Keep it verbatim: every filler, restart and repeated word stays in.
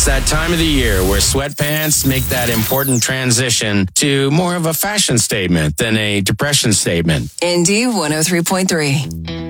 It's that time of the year where sweatpants make that important transition to more of a fashion statement than a depression statement. Indy one oh three point three.